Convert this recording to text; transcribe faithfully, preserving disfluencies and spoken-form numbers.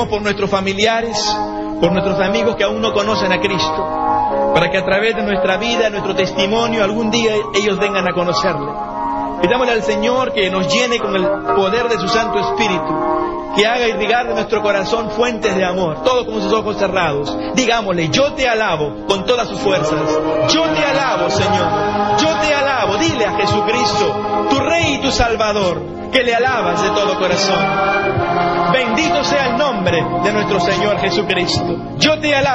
Oramos por nuestros familiares, por nuestros amigos que aún no conocen a Cristo, para que a través de nuestra vida, nuestro testimonio, algún día ellos vengan a conocerle. Pidámosle al Señor que nos llene con el poder de su Santo Espíritu, que haga irrigar de nuestro corazón fuentes de amor, todos con sus ojos cerrados. Digámosle: yo te alabo con todas sus fuerzas. Yo te alabo, Señor. Yo te alabo. Dile a Jesucristo, tu Rey y tu Salvador, que le alabas de todo corazón. Bendito sea el nombre de nuestro Señor Jesucristo. Yo te alabo.